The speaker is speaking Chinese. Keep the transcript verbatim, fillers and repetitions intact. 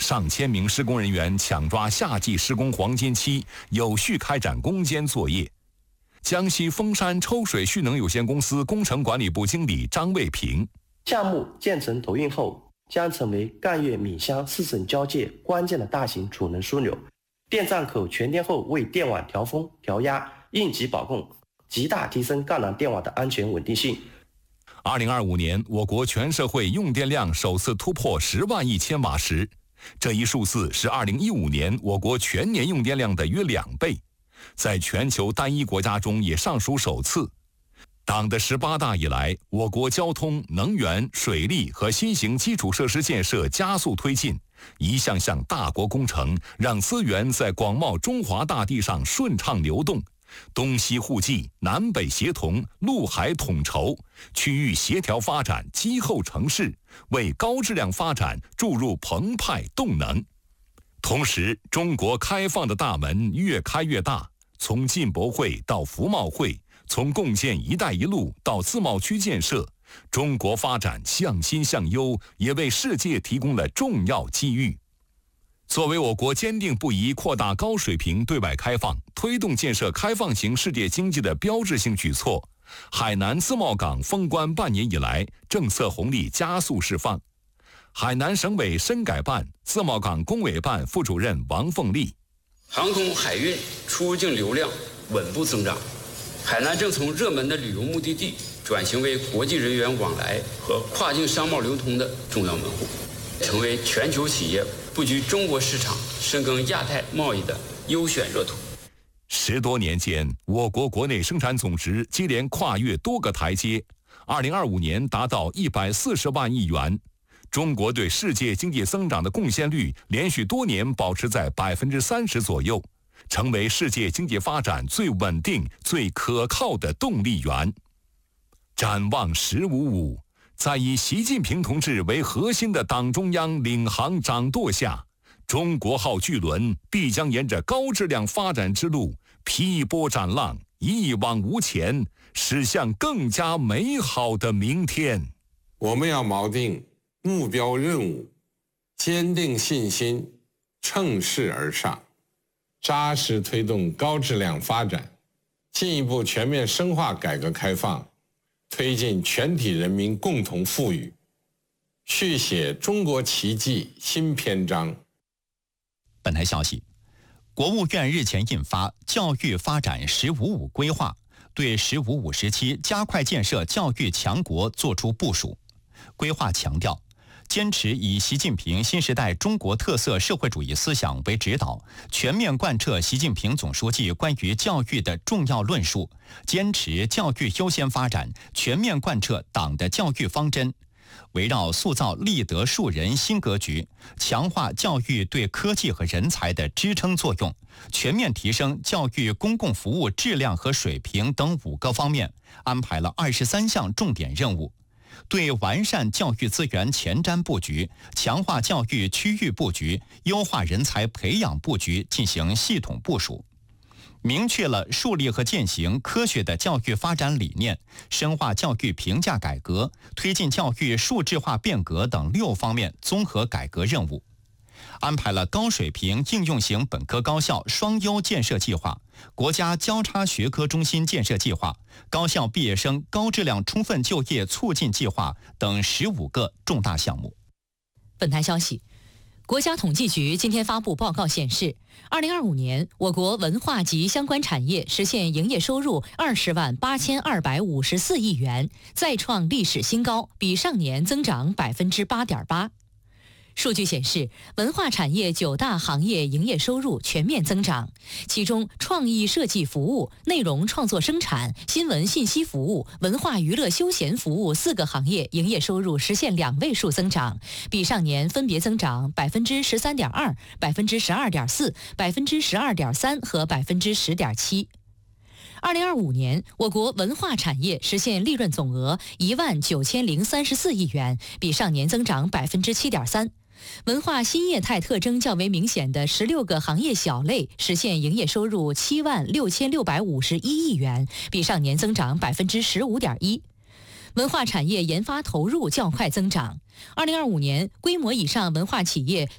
上千名施工人员抢抓夏季施工黄金期，有序开展攻坚作业。江西丰山抽水蓄能有限公司工程管理部经理张卫平： 项目建成投运后，将成为赣粤闽湘四省交界关键的大型储能枢纽。电站口全天候为电网调峰、调压、应急保供，极大提升赣南电网的安全稳定性。 二零二五年，我国全社会用电量首次突破十万亿千瓦时，这一数字是二零一五年我国全年用电量的约两倍，在全球单一国家中也尚属首次。党的十八大以来，我国交通、能源、水利和新型基础设施建设加速推进，一项项大国工程让资源在广袤中华大地上顺畅流动，东西互济，南北协同，陆海统筹，区域协调发展积厚成势，为高质量发展注入澎湃动能。同时，中国开放的大门越开越大，从进博会到服贸会，从共建“一带一路”到自贸区建设，中国发展向新向优，也为世界提供了重要机遇。作为我国坚定不移扩大高水平对外开放、推动建设开放型世界经济的标志性举措，海南自贸港封关半年以来，政策红利加速释放。海南省委深改办自贸港工委办副主任王凤丽： 航空海运出入境流量稳步增长，海南正从热门的旅游目的地转型为国际人员往来和跨境商贸流通的重要门户，成为全球企业布局中国市场、深耕亚太贸易的优选热土。 十多年间，我国国内生产总值接连跨越多个台阶，二零二五年达到一百四十万亿元。中国对世界经济增长的贡献率连续多年保持在百分之三十左右，成为世界经济发展最稳定、最可靠的动力源。展望“十五五”，在以习近平同志为核心的党中央领航掌舵下，中国号巨轮必将沿着高质量发展之路劈波斩浪，一往无前，驶向更加美好的明天。 我们要锚定目标任务，坚定信心，乘势而上，扎实推动高质量发展，进一步全面深化改革开放，推进全体人民共同富裕，续写中国奇迹新篇章。 本台消息，国务院日前印发《教育发展“十五五”规划》，对“十五五”时期加快建设教育强国作出部署。规划强调，坚持以习近平新时代中国特色社会主义思想为指导，全面贯彻习近平总书记关于教育的重要论述，坚持教育优先发展，全面贯彻党的教育方针，围绕塑造立德树人新格局，强化教育对科技和人才的支撑作用，全面提升教育公共服务质量和水平等五个方面，安排了二十三项重点任务。对完善教育资源前瞻布局、强化教育区域布局、优化人才培养布局进行系统部署，明确了树立和践行科学的教育发展理念，深化教育评价改革，推进教育数质化变革等六方面综合改革任务。安排了高水平应用型本科高校双优建设计划、国家交叉学科中心建设计划、高校毕业生高质量充分就业促进计划等十五个重大项目。 本台消息，国家统计局今天发布报告显示，二零二五年我国文化及相关产业实现营业收入二十万八千二百五十四亿元，再创历史新高，比上年增长百分之八点八。数据显示，文化产业九大行业营业收入全面增长，其中创意设计服务、内容创作生产、新闻信息服务、文化娱乐休闲服务四个行业营业收入实现两位数增长，比上年分别增长百分之十三点二、百分之十二点四、百分之十二点三和百分之十点七。二零二五年，我国文化产业实现利润总额一万九千零三十四亿元，比上年增长百分之七点三。文化新业态特征较为明显的十六个行业小类实现营业收入七万六千六百五十一亿元，比上年增长百分之十五点一。文化产业研发投入较快增长。二零二五年，规模以上文化企业